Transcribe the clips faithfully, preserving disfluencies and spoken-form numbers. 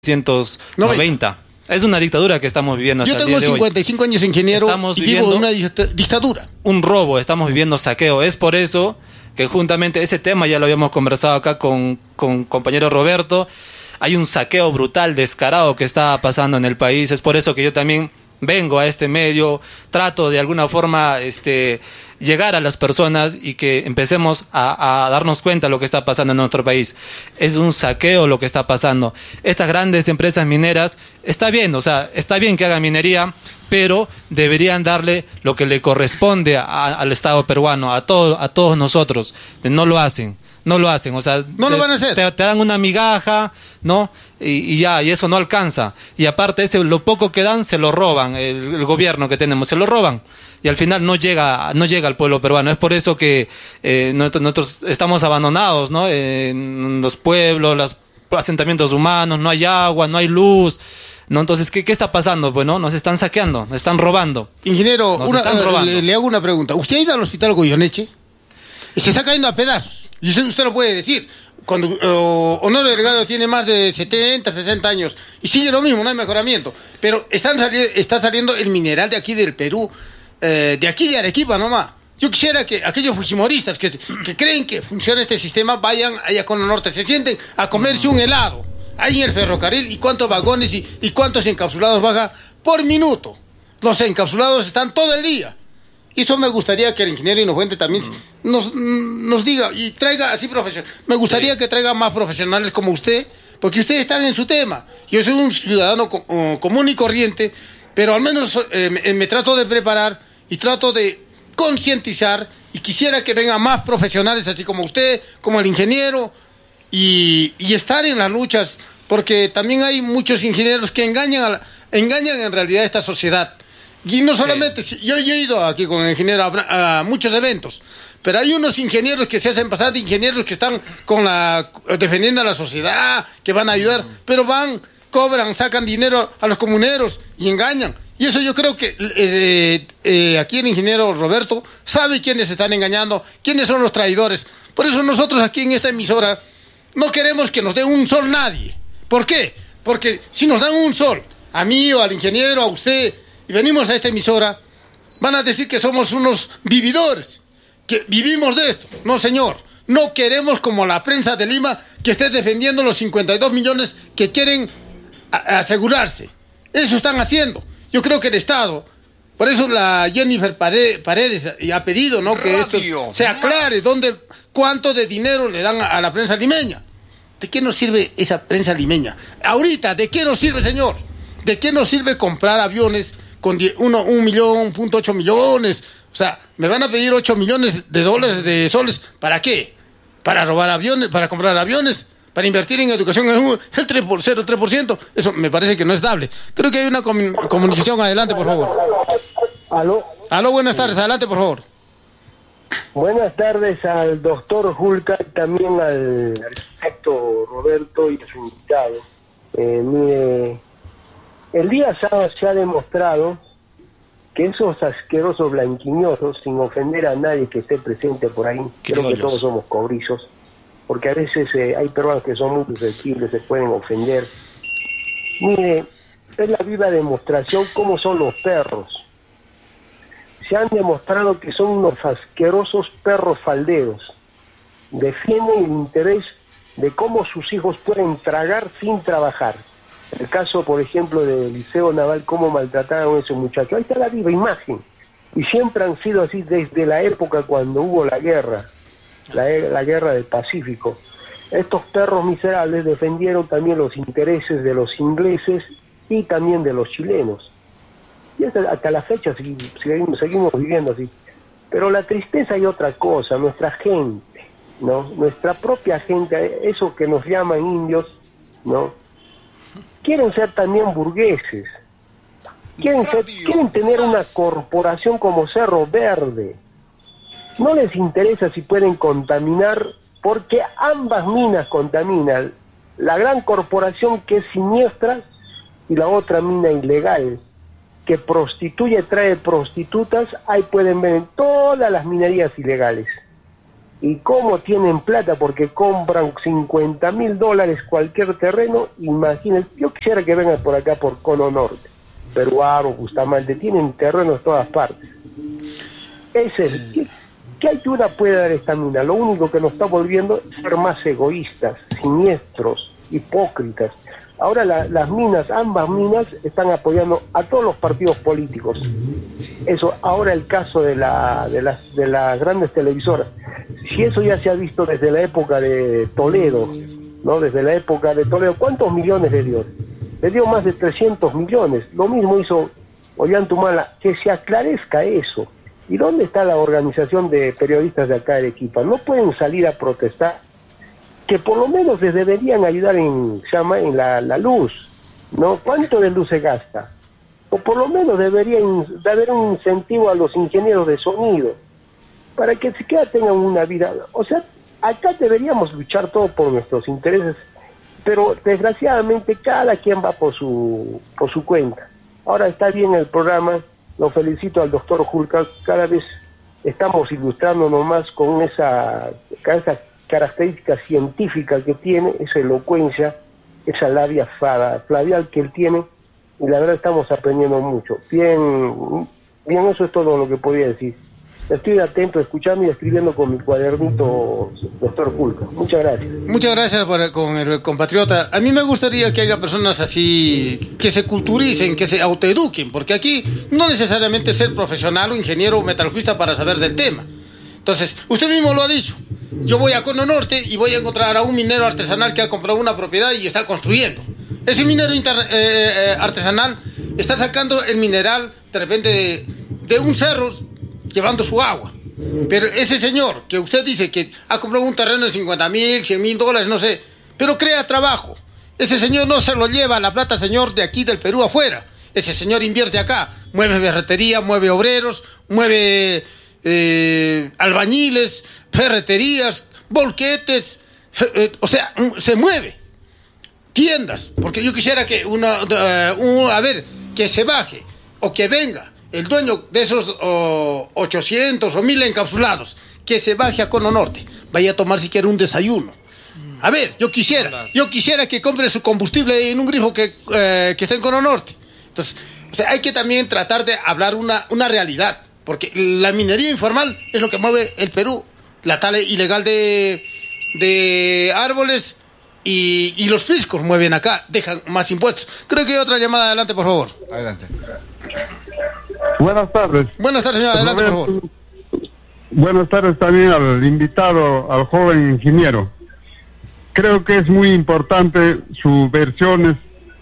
novecientos noventa. Es una dictadura que estamos viviendo hasta Yo tengo el día de hoy. cincuenta y cinco años ingeniero Estamos y vivo viviendo una dictadura. Un robo, estamos viviendo saqueo. Es por eso que juntamente ese tema ya lo habíamos conversado acá con, con compañero Roberto. Hay un saqueo brutal, descarado que está pasando en el país. Es por eso que yo también vengo a este medio, trato de alguna forma este, llegar a las personas y que empecemos a, a darnos cuenta de lo que está pasando en nuestro país. Es un saqueo lo que está pasando. Estas grandes empresas mineras, está bien, o sea, está bien que hagan minería, pero deberían darle lo que le corresponde a, al Estado peruano, a, todo, a todos nosotros. No lo hacen. No lo hacen, o sea, no lo van a hacer. Te, te dan una migaja, ¿no? Y, y ya, y eso no alcanza. Y aparte, ese, lo poco que dan, se lo roban, el, el gobierno que tenemos, se lo roban. Y al final no llega, no llega al pueblo peruano. Es por eso que eh, nosotros, nosotros estamos abandonados, ¿no? En los pueblos, los asentamientos humanos, no hay agua, no hay luz. ¿No? Entonces, ¿qué, ¿qué está pasando? Pues, ¿no? Nos están saqueando, nos están robando. Ingeniero, nos una, están robando. Le, le hago una pregunta. ¿Usted ha ido al hospital Goyeneche? Se está cayendo a pedazos. Y usted, usted lo puede decir. Cuando uh, Honorio Delgado tiene más de setenta, sesenta años y sigue lo mismo, no hay mejoramiento. Pero están sali está saliendo el mineral de aquí del Perú, eh, de aquí de Arequipa nomás. Yo quisiera que aquellos fujimoristas que, que creen que funciona este sistema vayan allá con el norte, se sienten a comerse un helado ahí en el ferrocarril y cuántos vagones y, y cuántos encapsulados baja por minuto. Los encapsulados están todo el día. Y eso me gustaría que el ingeniero Inofuente también nos, nos diga y traiga así profesionales. Me gustaría sí. que traiga más profesionales como usted, porque ustedes están en su tema. Yo soy un ciudadano co común y corriente, pero al menos eh, me, me trato de preparar y trato de concientizar y quisiera que vengan más profesionales así como usted, como el ingeniero y, y estar en las luchas, porque también hay muchos ingenieros que engañan, a la, engañan en realidad a esta sociedad. Y no solamente, sí. yo, yo he ido aquí con el ingeniero a, a muchos eventos, pero hay unos ingenieros que se hacen pasar de ingenieros que están con la, defendiendo a la sociedad, que van a ayudar, pero van, cobran, sacan dinero a los comuneros y engañan. Y eso yo creo que eh, eh, aquí el ingeniero Roberto sabe quiénes están engañando, quiénes son los traidores. Por eso nosotros aquí en esta emisora no queremos que nos dé un sol nadie. ¿Por qué? Porque si nos dan un sol, a mí o al ingeniero, a usted, y venimos a esta emisora, van a decir que somos unos vividores, que vivimos de esto. No, señor, no queremos como la prensa de Lima que esté defendiendo los cincuenta y dos millones que quieren a- asegurarse. Eso están haciendo. Yo creo que el Estado, por eso la Jennifer Paredes ha pedido, ¿no?, que esto se aclare dónde, cuánto de dinero le dan a, a la prensa limeña. ¿De qué nos sirve esa prensa limeña? Ahorita, ¿de qué nos sirve, señor? ¿De qué nos sirve comprar aviones con uno, un millón, punto ocho millones? O sea, me van a pedir ocho millones de dólares, de soles. ¿Para qué? ¿Para robar aviones? ¿Para comprar aviones? ¿Para invertir en educación en un, el tres por ciento, tres por ciento? Eso me parece que no es dable. Creo que hay una comun comunicación. Adelante, por favor. ¿Aló? Aló, buenas tardes. Adelante, por favor. Buenas tardes al doctor Julca y también al arquitecto Roberto y a su invitado. Eh, mire, el día sábado se ha demostrado que esos asquerosos blanquiñosos, sin ofender a nadie que esté presente por ahí, creo que todos somos cobrizos, porque a veces eh, hay peruanos que son muy susceptibles, se pueden ofender. Mire, es la viva demostración cómo son los perros. Se han demostrado que son unos asquerosos perros falderos. Defienden el interés de cómo sus hijos pueden tragar sin trabajar. El caso, por ejemplo, del Liceo Naval, cómo maltrataron a esos muchachos. Ahí está la viva imagen. Y siempre han sido así desde la época cuando hubo la guerra, la, la guerra del Pacífico. Estos perros miserables defendieron también los intereses de los ingleses y también de los chilenos. Y hasta, hasta la fecha seguimos, seguimos viviendo así. Pero la tristeza hay otra cosa, nuestra gente, ¿no? Nuestra propia gente, eso que nos llaman indios, ¿no? Quieren ser también burgueses, quieren, ser, quieren tener una corporación como Cerro Verde. No les interesa si pueden contaminar, porque ambas minas contaminan. La gran corporación que es siniestra y la otra mina ilegal, que prostituye, trae prostitutas, ahí pueden ver en todas las minerías ilegales. y cómo tienen plata porque compran cincuenta mil dólares cualquier terreno. Imagínense, yo quisiera que vengan por acá por Cono Norte, Peruano, Bustamante, tienen terrenos en todas partes. Ese es, ¿qué, ¿qué ayuda puede dar esta mina? Lo único que nos está volviendo es ser más egoístas, siniestros, hipócritas. Ahora la, las minas, ambas minas, están apoyando a todos los partidos políticos. Eso, ahora el caso de, la, de, las, de las grandes televisoras. Si eso ya se ha visto desde la época de Toledo, ¿no? Desde la época de Toledo, ¿cuántos millones le dio? Le dio más de trescientos millones. Lo mismo hizo Ollantumala. Que se aclarezca eso. ¿Y dónde está la organización de periodistas de acá de Arequipa? No pueden salir a protestar. Que por lo menos les deberían ayudar en, se llama, en la, la luz, ¿no? ¿Cuánto de luz se gasta? O por lo menos deberían de haber un incentivo a los ingenieros de sonido, para que siquiera tengan una vida. O sea, acá deberíamos luchar todos por nuestros intereses, pero desgraciadamente cada quien va por su, por su cuenta. Ahora está bien el programa, lo felicito al doctor Julca, cada vez estamos ilustrándonos más con esa, con esa característica científica que tiene, esa elocuencia, esa labia flavial que él tiene, y la verdad estamos aprendiendo mucho. Bien, bien, eso es todo lo que podía decir. Estoy atento, escuchando y escribiendo con mi cuadernito, doctor Julca. Muchas gracias. Muchas gracias por, con el compatriota. A mí me gustaría que haya personas así, que se culturicen, que se autoeduquen, porque aquí no necesariamente ser profesional o ingeniero o metalurgista para saber del tema. Entonces, usted mismo lo ha dicho. Yo voy a Cono Norte y voy a encontrar a un minero artesanal que ha comprado una propiedad y está construyendo. Ese minero inter, eh, eh, artesanal está sacando el mineral de repente de, de un cerro, llevando su agua. Pero ese señor que usted dice que ha comprado un terreno de cincuenta mil, cien mil dólares, no sé, pero crea trabajo. Ese señor no se lo lleva la plata, señor, de aquí del Perú afuera. Ese señor invierte acá, mueve ferretería, mueve obreros, mueve eh, albañiles, ferreterías, volquetes, eh, o sea, se mueve. Tiendas, porque yo quisiera que una, uh, un, a ver, que se baje o que venga el dueño de esos uh, ochocientos o mil encapsulados, que se baje a Cono Norte, vaya a tomar siquiera un desayuno. A ver, yo quisiera, yo quisiera que compre su combustible en un grifo que, uh, que está en Cono Norte. Entonces, o sea, hay que también tratar de hablar una, una realidad, porque la minería informal es lo que mueve el Perú, la tala ilegal de, de árboles. Y, y los fiscos mueven acá, dejan más impuestos. Creo que hay otra llamada, adelante, por favor. Adelante. Buenas tardes. Buenas tardes, señor, adelante, por favor. Buenas tardes también al invitado, al joven ingeniero. Creo que es muy importante sus versiones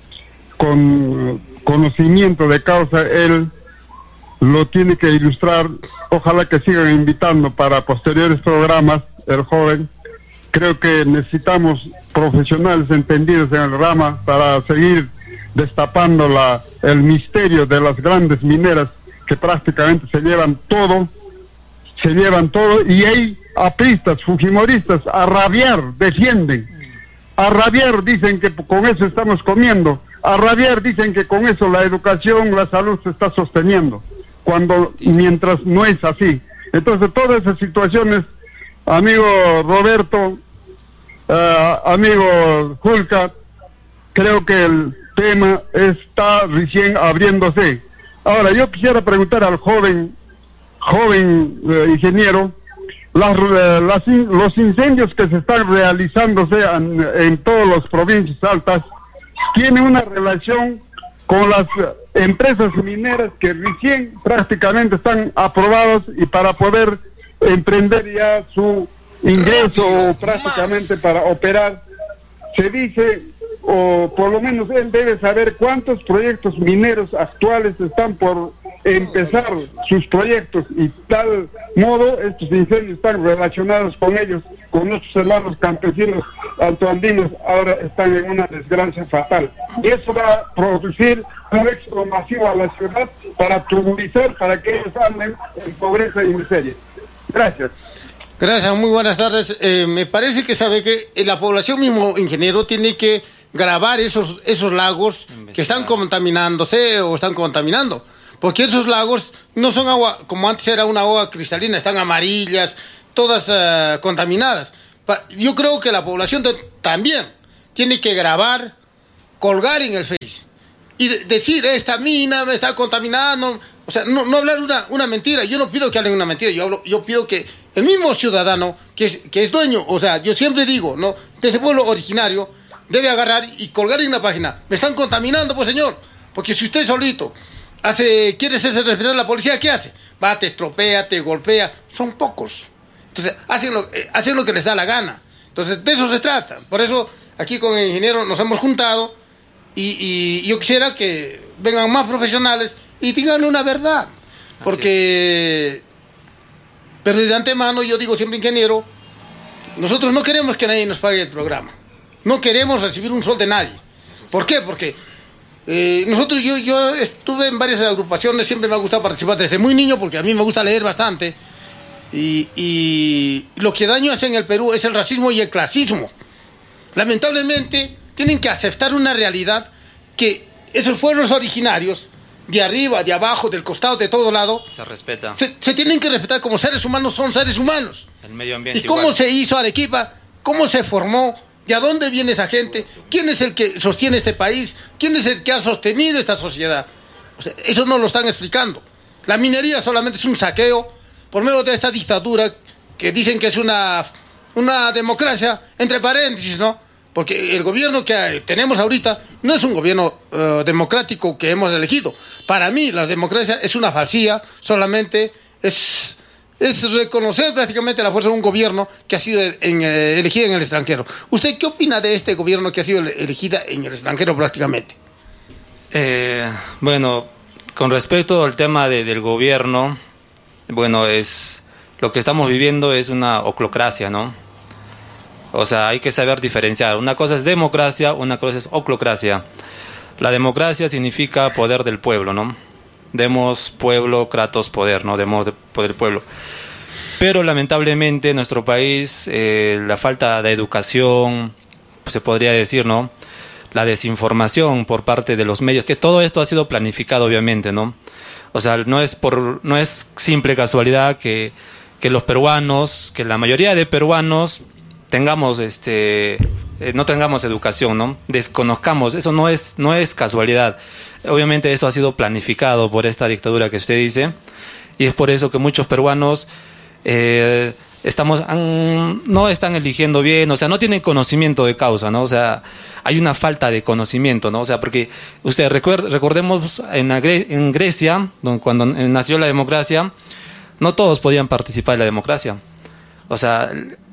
con conocimiento de causa. Él lo tiene que ilustrar. Ojalá que sigan invitando para posteriores programas, el joven. Creo que necesitamos profesionales entendidos en el rama para seguir destapando la, el misterio de las grandes mineras que prácticamente se llevan todo, se llevan todo, y hay apristas, fujimoristas, a rabiar, defienden, a rabiar dicen que con eso estamos comiendo, a rabiar dicen que con eso la educación, la salud se está sosteniendo, cuando mientras no es así. Entonces todas esas situaciones, amigo Roberto, Uh, amigo Julca, creo que el tema está recién abriéndose. Ahora, yo quisiera preguntar al joven, joven uh, ingeniero, las, uh, las in, los incendios que se están realizándose en, en todas las provincias altas, ¿tienen una relación con las uh, empresas mineras que recién prácticamente están aprobadas y para poder emprender ya su ingreso prácticamente para operar? Se dice, o por lo menos él debe saber cuántos proyectos mineros actuales están por empezar sus proyectos, y tal modo estos incendios están relacionados con ellos, con nuestros hermanos campesinos altoandinos, ahora están en una desgracia fatal, y eso va a producir un éxodo masivo a la ciudad para turburizar, para que ellos anden en pobreza y miseria. Gracias. Gracias, muy buenas tardes. Eh, me parece que sabe que la población mismo, ingeniero, tiene que grabar esos, esos lagos que están contaminándose o están contaminando. Porque esos lagos no son agua, como antes era una agua cristalina, están amarillas, todas uh, contaminadas. Pa- yo creo que la población de- también tiene que grabar, colgar en el Face y de- decir, esta mina me está contaminando. O sea, no, no hablar una, una mentira. Yo no pido que hablen una mentira, yo, hablo, yo pido que el mismo ciudadano que es, que es dueño, o sea, yo siempre digo, ¿no?, de ese pueblo originario, debe agarrar y colgar en una página. Me están contaminando, pues señor, porque si usted solito hace, quiere hacerse respetar a la policía, ¿qué hace? Va, te estropea, te golpea. Son pocos. Entonces, hacen lo, eh, hacen lo que les da la gana. Entonces, de eso se trata. Por eso, aquí con el ingeniero nos hemos juntado y, y yo quisiera que vengan más profesionales y digan una verdad. Porque, pero de antemano, yo digo siempre, ingeniero, nosotros no queremos que nadie nos pague el programa. No queremos recibir un sol de nadie. ¿Por qué? Porque eh, nosotros, yo, yo estuve en varias agrupaciones, siempre me ha gustado participar desde muy niño, porque a mí me gusta leer bastante. Y, y lo que daño hace en el Perú es el racismo y el clasismo. Lamentablemente, tienen que aceptar una realidad que esos pueblos originarios, de arriba, de abajo, del costado, de todo lado, Se respeta. se, se tienen que respetar como seres humanos, son seres humanos. El medio ambiente. ¿Y cómo igual. se hizo Arequipa? ¿Cómo se formó? ¿De a dónde viene esa gente? ¿Quién es el que sostiene este país? ¿Quién es el que ha sostenido esta sociedad? O sea, eso no lo están explicando. La minería solamente es un saqueo por medio de esta dictadura que dicen que es una, una democracia, entre paréntesis, ¿no? Porque el gobierno que tenemos ahorita no es un gobierno uh, democrático que hemos elegido. Para mí, la democracia es una falsía, solamente es... es reconocer prácticamente la fuerza de un gobierno que ha sido en, eh, elegida en el extranjero. ¿Usted qué opina de este gobierno que ha sido elegida en el extranjero prácticamente? Eh, bueno, con respecto al tema de, del gobierno, bueno, es lo que estamos viviendo es una oclocracia, ¿no? O sea, hay que saber diferenciar. Una cosa es democracia, una cosa es oclocracia. La democracia significa poder del pueblo, ¿no? Demos pueblo, kratos poder, ¿no? Demos de poder pueblo. Pero lamentablemente en nuestro país eh, la falta de educación, se podría decir, ¿no? La desinformación por parte de los medios, que todo esto ha sido planificado obviamente, ¿no? O sea, no es por no es simple casualidad que, que los peruanos, que la mayoría de peruanos tengamos este eh, no tengamos educación, ¿no? Desconozcamos, eso no es no es casualidad. Obviamente eso ha sido planificado por esta dictadura que usted dice, y es por eso que muchos peruanos eh, estamos han, no están eligiendo bien, o sea, no tienen conocimiento de causa, ¿no? O sea, hay una falta de conocimiento, ¿no? O sea, porque usted recuerde, recordemos en, Gre- en Grecia, donde, cuando nació la democracia, no todos podían participar en la democracia. O sea,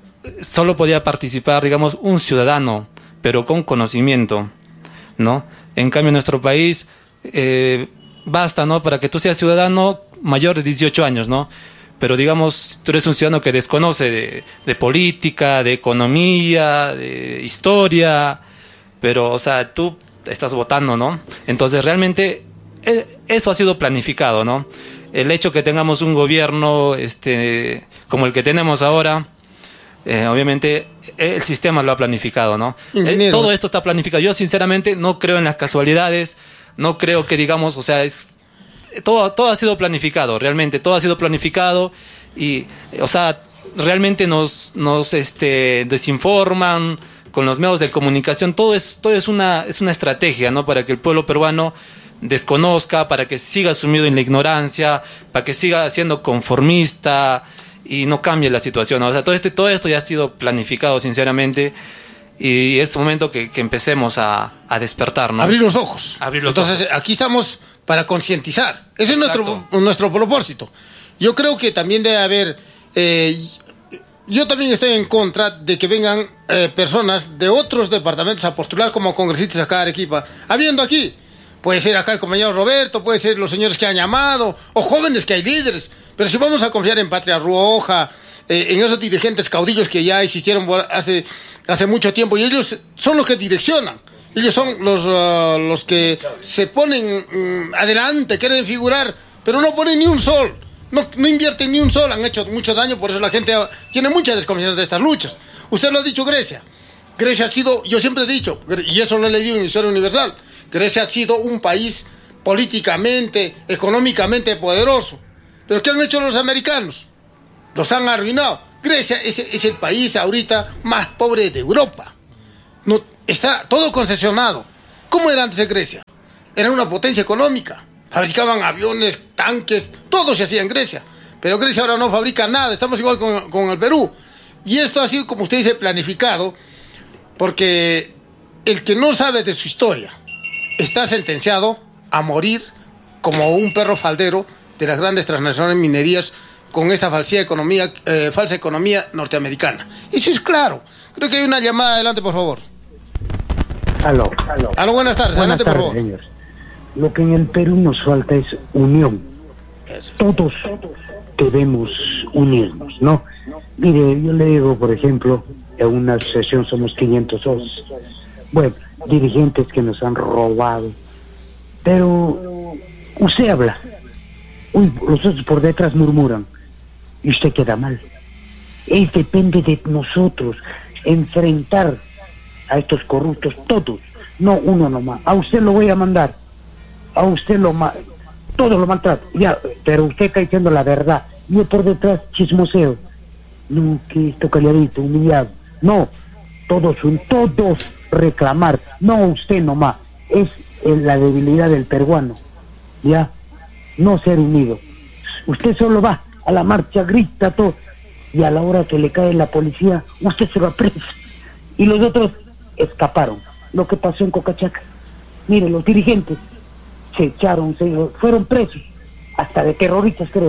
solo podía participar, digamos, un ciudadano, pero con conocimiento, ¿no? En cambio, en nuestro país eh, basta, ¿no? Para que tú seas ciudadano mayor de dieciocho años, ¿no? Pero, digamos, tú eres un ciudadano que desconoce de, de política, de economía, de historia, pero, o sea, tú estás votando, ¿no? Entonces, realmente, eh, eso ha sido planificado, ¿no? El hecho que tengamos un gobierno este, como el que tenemos ahora, Eh, obviamente el sistema lo ha planificado, ¿no? Eh, todo esto está planificado. Yo sinceramente no creo en las casualidades, no creo que digamos, o sea, es todo, todo ha sido planificado, realmente todo ha sido planificado y, o sea, realmente nos, nos este, desinforman con los medios de comunicación. Todo es, todo es una, es una estrategia, ¿no? Para que el pueblo peruano desconozca, para que siga sumido en la ignorancia, para que siga siendo conformista y no cambie la situación, ¿no? O sea, todo, este, todo esto ya ha sido planificado, sinceramente, y es momento que, que empecemos a, a despertar, ¿no? Abrir los ojos. Abrir los Entonces, ojos. aquí estamos para concientizar. Ese es nuestro, Exacto. nuestro propósito. Yo creo que también debe haber... Eh, yo también estoy en contra de que vengan eh, personas de otros departamentos a postular como congresistas acá a Arequipa, habiendo aquí. Puede ser acá el compañero Roberto, puede ser los señores que han llamado, o jóvenes que hay líderes. Pero si vamos a confiar en Patria Roja, eh, en esos dirigentes caudillos que ya existieron hace, hace mucho tiempo, y ellos son los que direccionan. Ellos son los, uh, los que se ponen um, adelante, quieren figurar, pero no ponen ni un sol. No, no invierten ni un sol, han hecho mucho daño, por eso la gente ha, tiene mucha desconfianza de estas luchas. Usted lo ha dicho, Grecia. Grecia ha sido, yo siempre he dicho, y eso lo he leído en Historia Universal, Grecia ha sido un país políticamente, económicamente poderoso. ¿Pero qué han hecho los americanos? Los han arruinado. Grecia es, es el país ahorita más pobre de Europa. No, está todo concesionado. ¿Cómo era antes de Grecia? Era una potencia económica. Fabricaban aviones, tanques, todo se hacía en Grecia. Pero Grecia ahora no fabrica nada. Estamos igual con, con el Perú. Y esto ha sido, como usted dice, planificado, porque el que no sabe de su historia está sentenciado a morir como un perro faldero de las grandes transnacionales minerías con esta falsa economía, eh, falsa economía norteamericana. Eso es claro. Creo que hay una llamada. Adelante, por favor. Aló, aló. Aló, buenas tardes. Buenas Adelante, tardes, por favor. Señor. Lo que en el Perú nos falta es unión. Todos debemos unirnos, ¿no? Mire, yo le digo, por ejemplo, en una asociación somos quinientos socios. Bueno, dirigentes que nos han robado. Pero usted habla. Uy, los otros por detrás murmuran. Y usted queda mal. Es depende de nosotros enfrentar a estos corruptos todos, no uno nomás. A usted lo voy a mandar, a usted lo ma todo lo maltrato, ya, pero usted está diciendo la verdad, yo por detrás chismoseo. No, que esto calladito, humillado. No, todos, todos reclamar, no usted nomás. Es la debilidad del peruano, ya, no ser unido. Usted solo va a la marcha, grita todo, y a la hora que le cae la policía, usted se va preso. Y los otros escaparon. Lo que pasó en Cocachaca. Mire, los dirigentes se echaron, se fueron presos, hasta de terroristas, creo.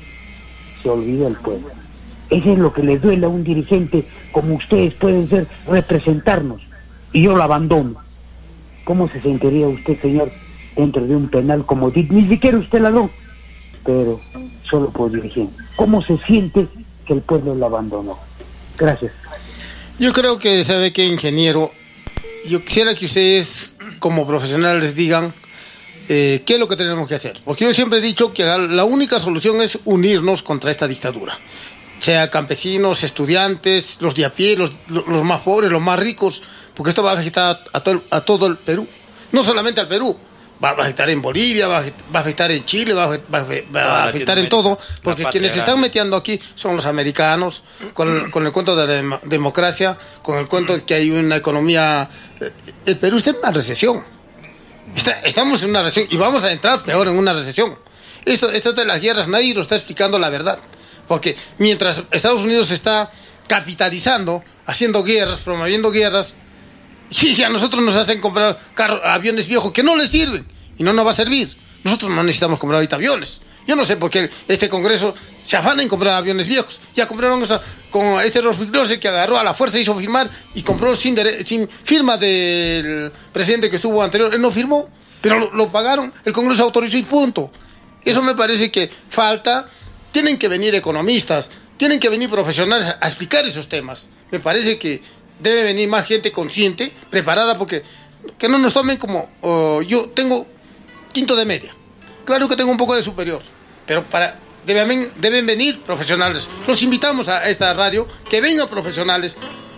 Se olvidó el pueblo. Eso es lo que les duele a un dirigente como ustedes pueden ser, representarnos. Y yo lo abandono. ¿Cómo se sentiría usted, señor, dentro de un penal como ni siquiera usted ladrón, pero solo por dirigente? ¿Cómo se siente que el pueblo lo abandonó? Gracias. Yo creo que, sabe que, ingeniero, yo quisiera que ustedes como profesionales digan eh, qué es lo que tenemos que hacer. Porque yo siempre he dicho que la única solución es unirnos contra esta dictadura. Sea campesinos, estudiantes, los de a pie, los, los más pobres, los más ricos, porque esto va a afectar a, a, todo, a todo el Perú. No solamente al Perú, va a afectar en Bolivia, va a, va a afectar en Chile, va a, va a, va a afectar en todo, porque quienes se están metiendo aquí son los americanos, con el, con el cuento de la dem democracia, con el cuento de que hay una economía... El Perú está en una recesión. Está, estamos en una recesión y vamos a entrar peor en una recesión. Esto, esto de las guerras, nadie lo está explicando la verdad. Porque mientras Estados Unidos está capitalizando, haciendo guerras, promoviendo guerras, y a nosotros nos hacen comprar carros, aviones viejos que no les sirven y no nos va a servir. Nosotros no necesitamos comprar ahorita aviones. Yo no sé por qué este Congreso se afana en comprar aviones viejos. Ya compraron esa, con este Rosbiclose que agarró a la fuerza, hizo firmar y compró sin, sin firma del presidente que estuvo anterior. Él no firmó, pero lo, lo pagaron, el Congreso autorizó y punto. Eso me parece que falta. Tienen que venir economistas, tienen que venir profesionales a, a explicar esos temas. Me parece que debe venir más gente consciente, preparada, porque que no nos tomen como... Uh, yo tengo quinto de media. Claro que tengo un poco de superior, pero para deben, deben venir profesionales. Los invitamos a esta radio, que vengan profesionales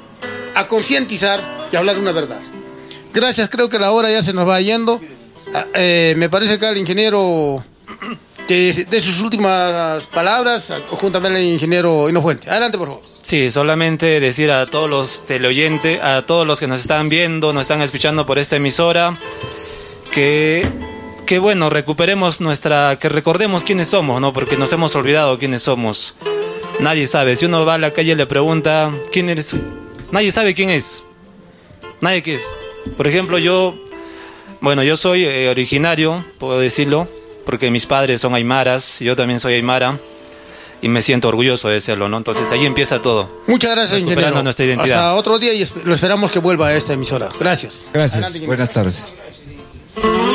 a concientizar y a hablar una verdad. Gracias, creo que la hora ya se nos va yendo. Uh, eh, me parece que el ingeniero... que de sus últimas palabras, juntamente al ingeniero Hinofuente. Adelante, por favor. Sí, solamente decir a todos los teleoyentes, a todos los que nos están viendo, nos están escuchando por esta emisora, que, que bueno, recuperemos nuestra, que recordemos quiénes somos, ¿no? Porque nos hemos olvidado quiénes somos. Nadie sabe. Si uno va a la calle y le pregunta, ¿quién eres? Nadie sabe quién es. Nadie qué es. Por ejemplo, yo, bueno, yo soy eh, originario, puedo decirlo, porque mis padres son aymaras, yo también soy aymara, y me siento orgulloso de serlo, ¿no? Entonces ahí empieza todo. Muchas gracias, ingeniero. Nuestra identidad. Hasta otro día y lo esperamos que vuelva a esta emisora. Gracias. Gracias. Buenas tardes.